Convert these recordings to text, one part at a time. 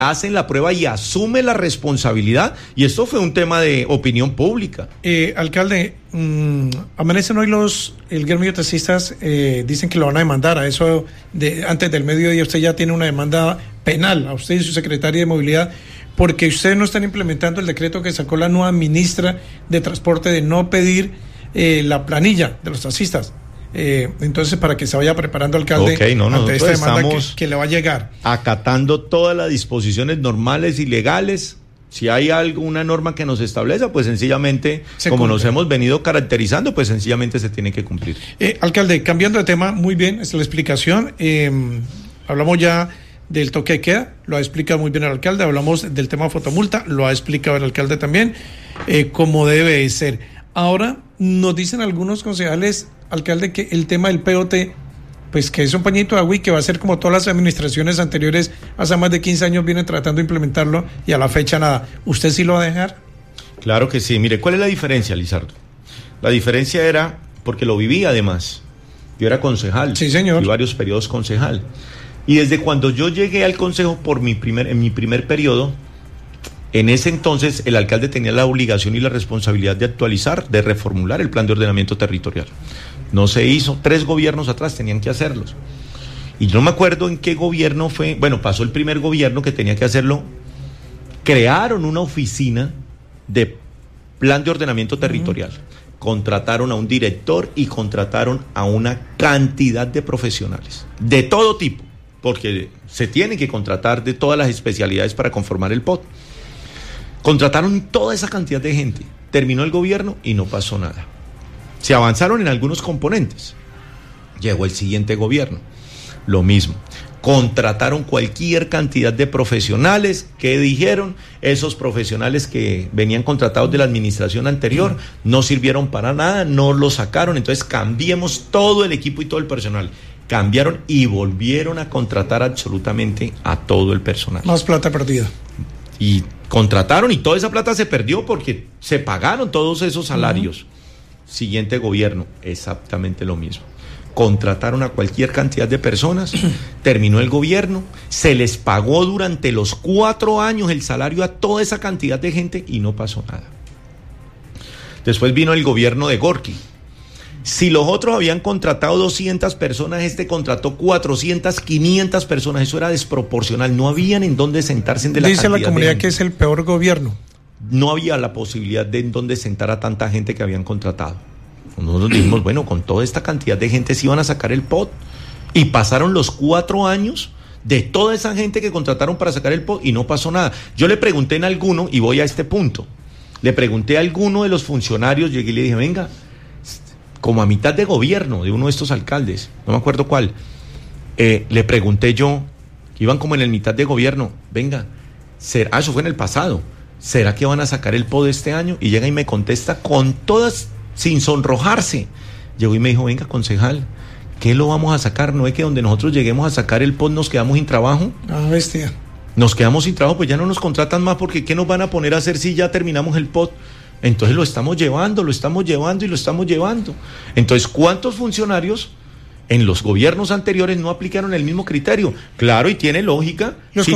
hacen la prueba y asume la responsabilidad, y esto fue un tema de opinión pública. Alcalde, amanecen hoy el gremio de taxistas, dicen que lo van a demandar, a eso antes del mediodía usted ya tiene una demanda penal, a usted y su secretaria de movilidad, porque ustedes no están implementando el decreto que sacó la nueva ministra de Transporte de no pedir la planilla de los taxistas. Entonces, para que se vaya preparando, alcalde, ante esta demanda que le va a llegar. Acatando todas las disposiciones normales y legales. Si hay alguna norma que nos establezca, pues sencillamente, como nos hemos venido caracterizando, pues sencillamente se tiene que cumplir. Alcalde, cambiando de tema, muy bien, es la explicación. Hablamos ya del toque de queda, lo ha explicado muy bien el alcalde. Hablamos del tema fotomulta, lo ha explicado el alcalde también, como debe ser. Ahora, nos dicen algunos concejales, alcalde, que el tema del POT, pues que es un pañito de agua y que va a ser como todas las administraciones anteriores, hace más de 15 años vienen tratando de implementarlo y a la fecha nada. ¿Usted sí lo va a dejar? Claro que sí. Mire, ¿cuál es la diferencia, Lizardo? La diferencia era, porque lo viví además, yo era concejal. Sí, señor. Y varios periodos concejal. Y desde cuando yo llegué al consejo en mi primer periodo, en ese entonces el alcalde tenía la obligación y la responsabilidad de actualizar, de reformular el plan de ordenamiento territorial. No se hizo, 3 gobiernos atrás tenían que hacerlos. Y yo no me acuerdo en qué gobierno fue, pasó el primer gobierno que tenía que hacerlo, crearon una oficina de plan de ordenamiento territorial, contrataron a un director y contrataron a una cantidad de profesionales, de todo tipo, porque se tienen que contratar de todas las especialidades para conformar el POT. Contrataron toda esa cantidad de gente, terminó el gobierno y no pasó nada. Se avanzaron en algunos componentes. Llegó el siguiente gobierno, lo mismo. Contrataron cualquier cantidad de profesionales. ¿Qué dijeron? Esos profesionales que venían contratados de la administración anterior no sirvieron para nada, no los sacaron, entonces cambiemos todo el equipo y todo el personal. Cambiaron y volvieron a contratar absolutamente a todo el personal. Más plata perdida. Y contrataron y toda esa plata se perdió porque se pagaron todos esos salarios. Siguiente gobierno, exactamente lo mismo. Contrataron a cualquier cantidad de personas, terminó el gobierno, se les pagó durante los 4 años el salario a toda esa cantidad de gente y no pasó nada. Después vino el gobierno de Gorky. Si los otros habían contratado 200 personas, este contrató 400, 500 personas. Eso era desproporcional. No habían en dónde sentarse de la cantidad de gente. Dice la comunidad que es el peor gobierno. No había la posibilidad de en dónde sentar a tanta gente que habían contratado. Nosotros dijimos, con toda esta cantidad de gente sí iban a sacar el POT. Y pasaron los 4 años de toda esa gente que contrataron para sacar el POT y no pasó nada. Yo le pregunté en alguno, y voy a este punto, le pregunté a alguno de los funcionarios, llegué y le dije, venga, como a mitad de gobierno de uno de estos alcaldes, no me acuerdo cuál, le pregunté yo, iban como en el mitad de gobierno, venga, eso fue en el pasado, ¿será que van a sacar el POT este año? Y llega y me contesta con todas, sin sonrojarse, llegó y me dijo, venga, concejal, ¿qué lo vamos a sacar? ¿No es que donde nosotros lleguemos a sacar el POT nos quedamos sin trabajo? Ah, bestia. Nos quedamos sin trabajo, pues ya no nos contratan más, porque ¿qué nos van a poner a hacer si ya terminamos el POT? Entonces lo estamos llevando. Entonces, ¿cuántos funcionarios en los gobiernos anteriores no aplicaron el mismo criterio? Claro, y tiene lógica. Si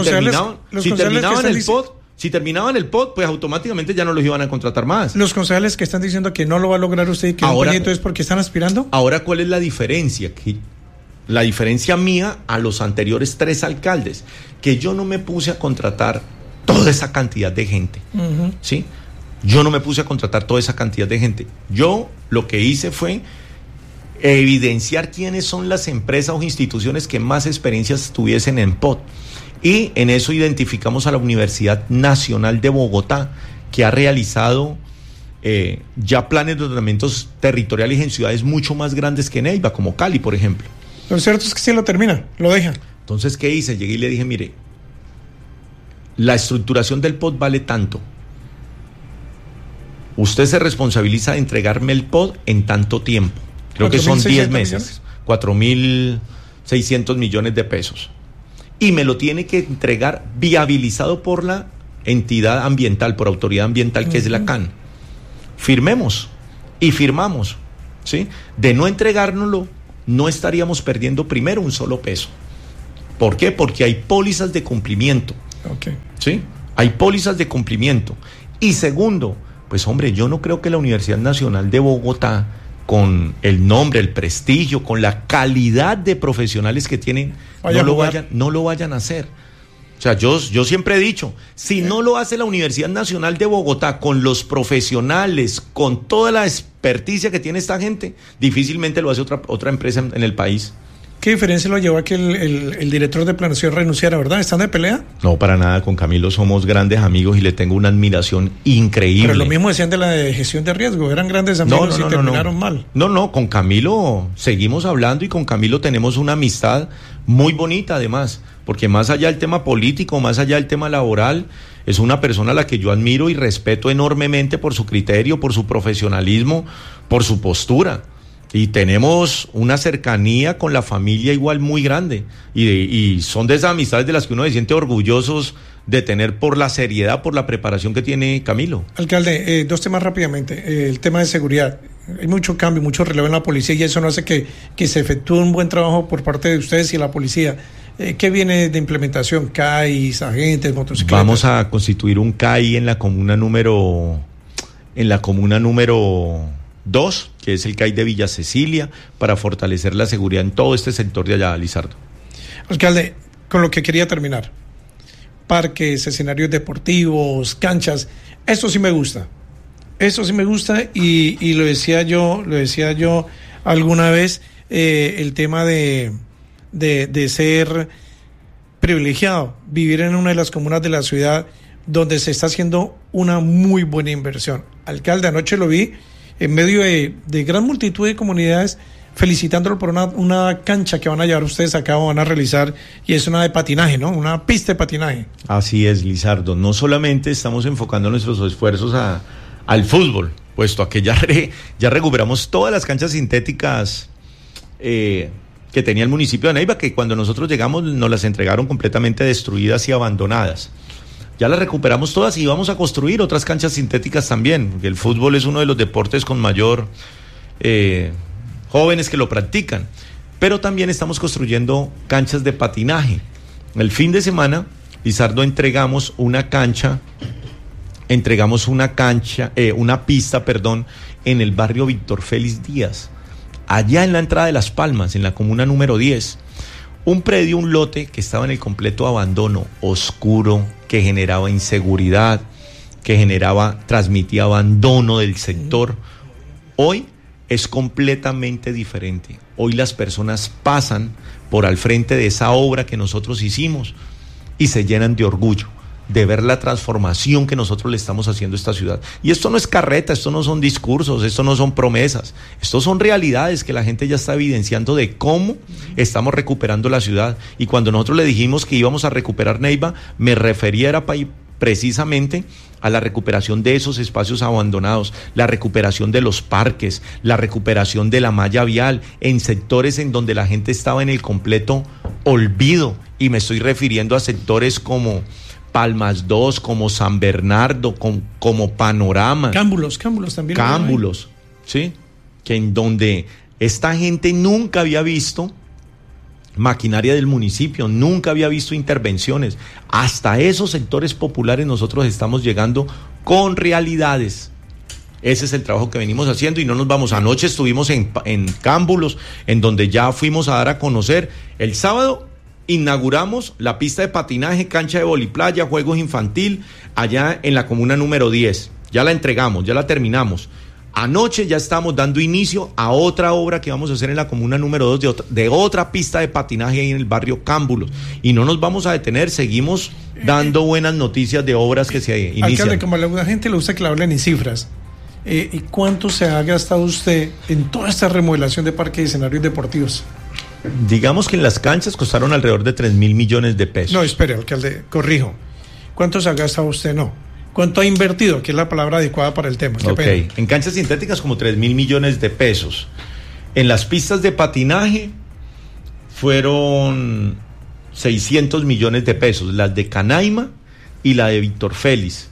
terminaban el POT, pues automáticamente ya no los iban a contratar más. Los concejales que están diciendo que no lo va a lograr usted y que ahora, es porque están aspirando. Ahora, ¿cuál es la diferencia? La diferencia mía a los anteriores 3 alcaldes, que yo no me puse a contratar toda esa cantidad de gente, ¿sí? Yo no me puse a contratar toda esa cantidad de gente. Yo lo que hice fue evidenciar quiénes son las empresas o instituciones que más experiencias tuviesen en POT. Y en eso identificamos a la Universidad Nacional de Bogotá, que ha realizado ya planes de ordenamientos territoriales en ciudades mucho más grandes que Neiva, como Cali, por ejemplo. Lo cierto es que sí lo termina, lo deja. Entonces, ¿qué hice? Llegué y le dije, mire, la estructuración del POT vale tanto. Usted se responsabiliza de entregarme el POT en tanto tiempo. Creo que son 10 meses. 4.600 millones de pesos. Y me lo tiene que entregar viabilizado por la entidad ambiental, por autoridad ambiental, que es la CAN. Firmemos. Y firmamos, ¿sí? De no entregárnoslo, no estaríamos perdiendo primero un solo peso. ¿Por qué? Porque hay pólizas de cumplimiento. Okay. ¿Sí? Hay pólizas de cumplimiento. Y segundo, pues hombre, yo no creo que la Universidad Nacional de Bogotá, con el nombre, el prestigio, con la calidad de profesionales que tienen, no lo vayan a hacer. O sea, yo siempre he dicho, si no lo hace la Universidad Nacional de Bogotá con los profesionales, con toda la experticia que tiene esta gente, difícilmente lo hace otra empresa en el país. ¿Qué diferencia lo llevó a que el director de planeación renunciara, verdad? ¿Están de pelea? No, para nada. Con Camilo somos grandes amigos y le tengo una admiración increíble. Pero lo mismo decían de la gestión de riesgo. Eran grandes amigos y terminaron mal. No, con Camilo seguimos hablando y con Camilo tenemos una amistad muy bonita además, porque más allá del tema político, más allá del tema laboral, es una persona a la que yo admiro y respeto enormemente por su criterio, por su profesionalismo, por su postura. Y tenemos una cercanía con la familia igual muy grande. Y son de esas amistades de las que uno se siente orgullosos de tener por la seriedad, por la preparación que tiene Camilo. Alcalde, dos temas rápidamente. El tema de seguridad. Hay mucho cambio, mucho relevo en la policía y eso no hace que se efectúe un buen trabajo por parte de ustedes y la policía. ¿Qué viene de implementación? ¿CAIs, agentes, motocicletas? Vamos a constituir un CAI en la comuna número 2, que es el CAI de Villa Cecilia, para fortalecer la seguridad en todo este sector de allá, Lizardo. Alcalde, con lo que quería terminar, parques, escenarios deportivos, canchas, eso sí me gusta y lo decía yo alguna vez, el tema de ser privilegiado, vivir en una de las comunas de la ciudad donde se está haciendo una muy buena inversión. Alcalde, anoche lo vi en medio de gran multitud de comunidades felicitándolo por una cancha que van a llevar ustedes a cabo, van a realizar, y es una de patinaje, ¿no? Una pista de patinaje. Así es, Lizardo. No solamente estamos enfocando nuestros esfuerzos al fútbol, puesto a que ya recuperamos todas las canchas sintéticas que tenía el municipio de Neiva, que cuando nosotros llegamos nos las entregaron completamente destruidas y abandonadas. Ya las recuperamos todas y vamos a construir otras canchas sintéticas también, porque el fútbol es uno de los deportes con mayor jóvenes que lo practican. Pero también estamos construyendo canchas de patinaje. El fin de semana, Lizardo, entregamos una pista, en el barrio Víctor Félix Díaz, allá en la entrada de Las Palmas, en la comuna número 10. Un predio, un lote que estaba en el completo abandono, oscuro, que generaba inseguridad, transmitía abandono del sector. Hoy es completamente diferente. Hoy las personas pasan por al frente de esa obra que nosotros hicimos y se llenan de orgullo de ver la transformación que nosotros le estamos haciendo a esta ciudad. Y esto no es carreta, esto no son discursos, esto no son promesas, esto son realidades que la gente ya está evidenciando de cómo estamos recuperando la ciudad. Y cuando nosotros le dijimos que íbamos a recuperar Neiva, me refería precisamente a la recuperación de esos espacios abandonados, la recuperación de los parques, la recuperación de la malla vial en sectores en donde la gente estaba en el completo olvido. Y me estoy refiriendo a sectores como Palmas 2, como San Bernardo, como Panorama. Cámbulos también. Cámbulos, ¿sí? Que en donde esta gente nunca había visto maquinaria del municipio, nunca había visto intervenciones. Hasta esos sectores populares nosotros estamos llegando con realidades. Ese es el trabajo que venimos haciendo y no nos vamos. Anoche estuvimos en Cámbulos, en donde ya fuimos a dar a conocer. El sábado inauguramos la pista de patinaje, cancha de voliplaya, juegos infantil, allá en la comuna número 10. Ya la entregamos, ya la terminamos. Anoche ya estamos dando inicio a otra obra que vamos a hacer en la comuna número 2 de otra pista de patinaje ahí en el barrio Cámbulos. Y no nos vamos a detener, seguimos dando buenas noticias de obras que se inician. Alcalde, como a la gente le gusta que le hablen en cifras, ¿y cuánto se ha gastado usted en toda esta remodelación de parques y escenarios deportivos? Digamos que en las canchas costaron alrededor de 3.000 millones de pesos. No, espere, alcalde, corrijo. ¿Cuánto se ha gastado usted? No. ¿Cuánto ha invertido? Que es la palabra adecuada para el tema. Ok, en canchas sintéticas como 3.000 millones de pesos. En las pistas de patinaje fueron 600 millones de pesos, las de Canaima y la de Víctor Félix.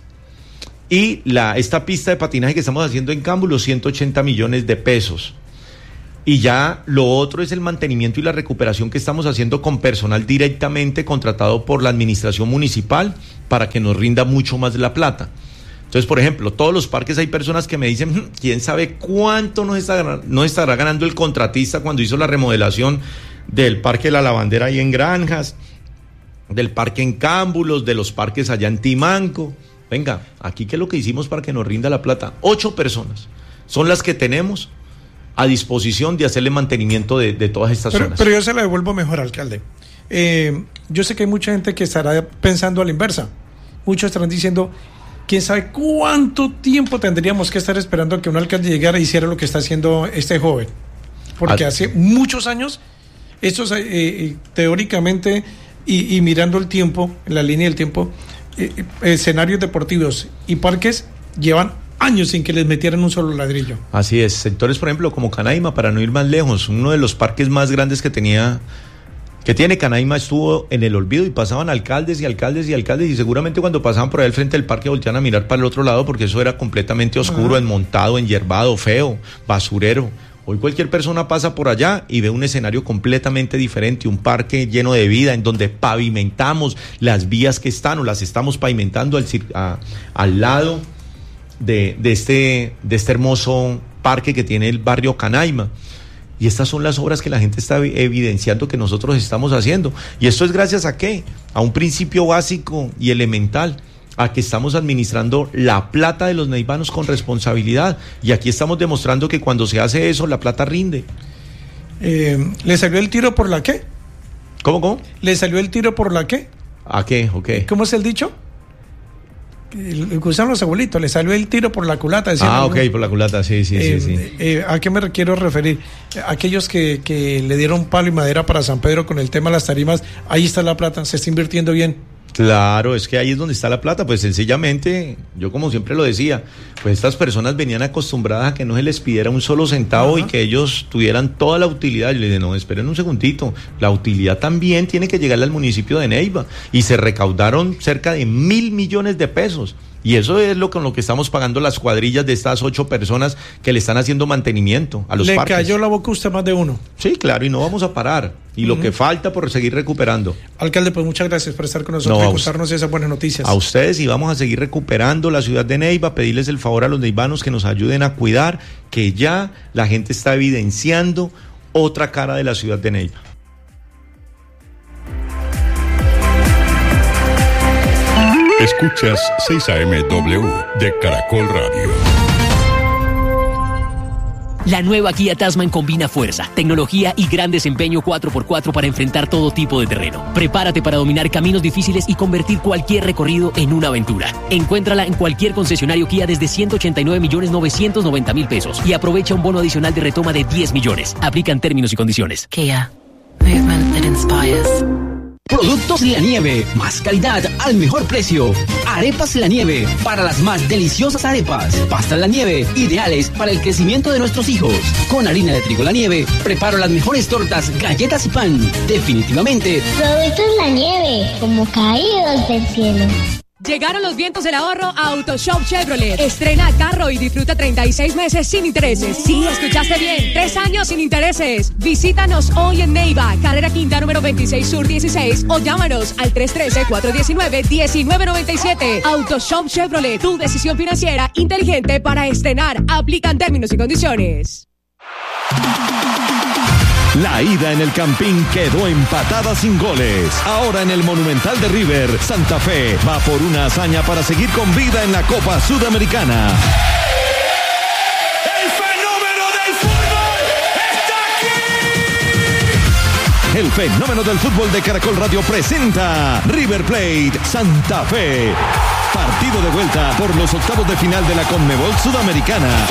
Y esta pista de patinaje que estamos haciendo en Cámbulos, 180 millones de pesos. Y ya lo otro es el mantenimiento y la recuperación que estamos haciendo con personal directamente contratado por la administración municipal para que nos rinda mucho más la plata. Entonces, por ejemplo, todos los parques hay personas que me dicen, ¿quién sabe cuánto nos estará ganando el contratista cuando hizo la remodelación del Parque de la Lavandera ahí en Granjas, del parque en Cámbulos, de los parques allá en Timanco? Venga, aquí ¿qué es lo que hicimos para que nos rinda la plata? 8 personas son las que tenemos a disposición de hacerle mantenimiento de todas estas zonas. Pero yo se la devuelvo mejor, alcalde. Yo sé que hay mucha gente que estará pensando a la inversa. Muchos estarán diciendo, ¿quién sabe cuánto tiempo tendríamos que estar esperando a que un alcalde llegara e hiciera lo que está haciendo este joven? Porque hace muchos años, estos teóricamente, y mirando el tiempo, en la línea del tiempo, escenarios deportivos y parques llevan años sin que les metieran un solo ladrillo. Así es, sectores por ejemplo como Canaima, para no ir más lejos, uno de los parques más grandes que tiene Canaima estuvo en el olvido y pasaban alcaldes y seguramente cuando pasaban por ahí al frente del parque volteaban a mirar para el otro lado porque eso era completamente oscuro, enmontado, enyerbado, feo, basurero. Hoy cualquier persona pasa por allá y ve un escenario completamente diferente, un parque lleno de vida en donde pavimentamos las vías que están o las estamos pavimentando al lado de este hermoso parque que tiene el barrio Canaima. Y estas son las obras que la gente está evidenciando que nosotros estamos haciendo. Y esto es gracias a ¿qué? A un principio básico y elemental, a que estamos administrando la plata de los neivanos con responsabilidad. Y aquí estamos demostrando que cuando se hace eso, la plata rinde. ¿Le salió el tiro por la qué? ¿Cómo? ¿Le salió el tiro por la qué? ¿A qué? Okay. ¿Cómo es el dicho? El que usan los abuelitos, le salió el tiro por la culata. Por la culata, sí. ¿A qué me quiero referir? Aquellos que le dieron palo y madera para San Pedro con el tema de las tarimas, ahí está la plata, se está invirtiendo bien. Claro, es que ahí es donde está la plata, pues sencillamente, yo como siempre lo decía, pues estas personas venían acostumbradas a que no se les pidiera un solo centavo y que ellos tuvieran toda la utilidad. Yo les dije, no, esperen un segundito, la utilidad también tiene que llegarle al municipio de Neiva, y se recaudaron cerca de 1.000 millones de pesos. Y eso es con lo que estamos pagando las cuadrillas de estas 8 personas que le están haciendo mantenimiento a los parques. Le cayó la boca a usted más de uno. Sí, claro, y no vamos a parar. Y lo que falta por seguir recuperando. Alcalde, pues muchas gracias por estar con nosotros y contarnos esas buenas noticias. A ustedes, y vamos a seguir recuperando la ciudad de Neiva, pedirles el favor a los neivanos que nos ayuden a cuidar, que ya la gente está evidenciando otra cara de la ciudad de Neiva. Escuchas 6 AM-W de Caracol Radio. La nueva Kia Tasman combina fuerza, tecnología y gran desempeño 4x4 para enfrentar todo tipo de terreno. Prepárate para dominar caminos difíciles y convertir cualquier recorrido en una aventura. Encuéntrala en cualquier concesionario Kia desde 189.990.000 pesos y aprovecha un bono adicional de retoma de 10 millones. Aplican términos y condiciones. Kia. Movement that inspires. Productos La Nieve, más calidad al mejor precio. Arepas La Nieve, para las más deliciosas arepas. Pastas La Nieve, ideales para el crecimiento de nuestros hijos. Con harina de trigo La Nieve, preparo las mejores tortas, galletas y pan. Definitivamente. Productos La Nieve, como caídos del cielo. Llegaron los vientos del ahorro a AutoShop Chevrolet. Estrena carro y disfruta 36 meses sin intereses. Sí, escuchaste bien, 3 años sin intereses. Visítanos hoy en Neiva, carrera quinta número 26 Sur 16, o llámanos al 313-419-1997. AutoShop Chevrolet, tu decisión financiera inteligente para estrenar. Aplican términos y condiciones. La ida en el Campín quedó empatada sin goles. Ahora en el Monumental de River, Santa Fe va por una hazaña para seguir con vida en la Copa Sudamericana. ¡El fenómeno del fútbol está aquí! El fenómeno del fútbol de Caracol Radio presenta River Plate Santa Fe. Partido de vuelta por los octavos de final de la Conmebol Sudamericana.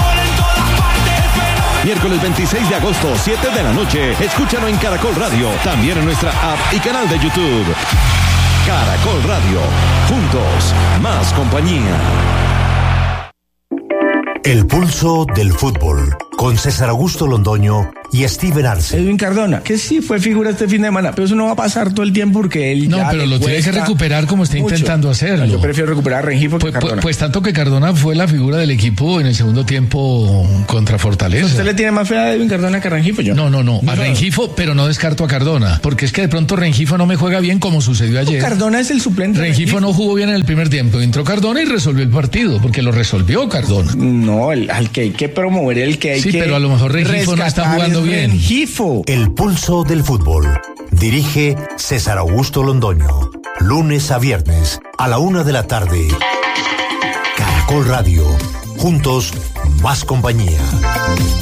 Miércoles 26 de agosto, 7 de la noche. Escúchalo en Caracol Radio, también en nuestra app y canal de YouTube. Caracol Radio, juntos, más compañía. El pulso del fútbol, con César Augusto Londoño y Steven Arce. Edwin Cardona, que sí fue figura este fin de semana, pero eso no va a pasar todo el tiempo porque él no, ya pero lo tiene que recuperar como está mucho. Intentando hacerlo. Yo prefiero recuperar a Rengifo que Cardona. Pues tanto que Cardona fue la figura del equipo en el segundo tiempo contra Fortaleza. ¿Usted le tiene más fe a Edwin Cardona que a Rengifo? Yo no. A Rengifo, pero no descarto a Cardona, porque es que de pronto Rengifo no me juega bien como sucedió ayer. Cardona es el suplente. Rengifo no jugó bien en el primer tiempo. Entró Cardona y resolvió el partido, porque lo resolvió Cardona. No, al que hay que promover, el que hay que... Sí, pero a lo mejor Rengifo no está jugando bien. Rengifo. El pulso del fútbol. Dirige César Augusto Londoño. Lunes a viernes a la 1:00 p.m. Caracol Radio. Juntos, más compañía.